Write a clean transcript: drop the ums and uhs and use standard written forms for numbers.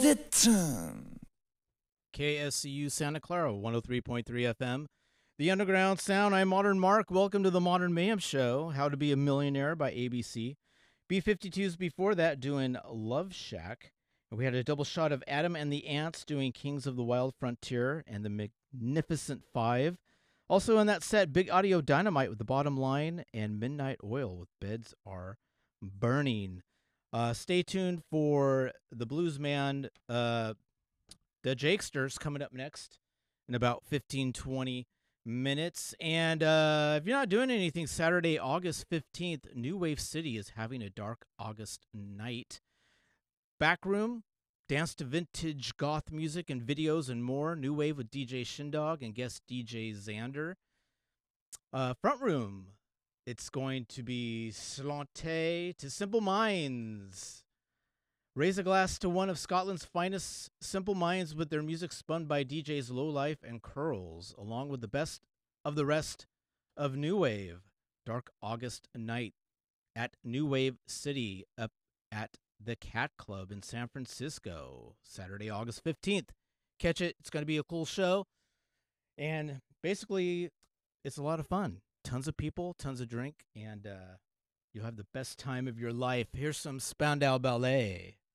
The Turn. KSCU Santa Clara, 103.3 FM. The Underground Sound. I'm Modern Mark. Welcome to the Modern Mayhem Show, How to Be a Millionaire by ABC. B-52s before that doing Love Shack. And we had a double shot of Adam and the Ants doing Kings of the Wild Frontier and the Magnificent Five. Also in that set, Big Audio Dynamite with The Bottom Line and Midnight Oil with Beds Are Burning. Stay tuned for the Bluesman, the Jakesters, coming up next in about 15-20 minutes. And if you're not doing anything, Saturday, August 15th, New Wave City is having a dark August night. Backroom, dance to vintage goth music and videos and more. New Wave with DJ Shindog and guest DJ Xander. Front room, it's going to be Slante to Simple Minds. Raise a glass to one of Scotland's finest simple minds with their music spun by DJs Lowlife and Curls, along with the best of the rest of New Wave. Dark August night at New Wave City up at the Cat Club in San Francisco, Saturday, August 15th. Catch it. It's going to be a cool show. And basically, it's a lot of fun. Tons of people, tons of drink, and you'll have the best time of your life. Here's some Spandau Ballet.